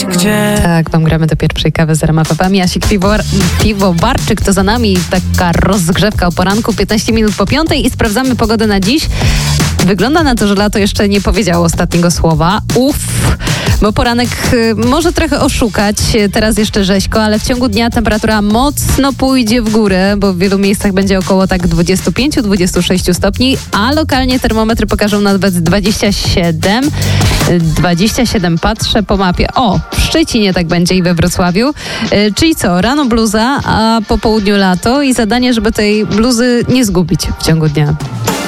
gdzie... Tak, tam gramy do pierwszej kawy z RMF FM. Jasik Piwowarczyk to za nami, taka rozgrzewka o poranku, 15 minut po 5 i sprawdzamy pogodę na dziś. Wygląda na to, że lato jeszcze nie powiedziało ostatniego słowa. Bo poranek może trochę oszukać, teraz jeszcze rzeźko, ale w ciągu dnia temperatura mocno pójdzie w górę, bo w wielu miejscach będzie około tak 25-26 stopni, a lokalnie termometry pokażą nawet 27. 27 patrzę po mapie. W Szczecinie tak będzie i we Wrocławiu. Czyli co, rano bluza, a po południu lato i zadanie, żeby tej bluzy nie zgubić w ciągu dnia.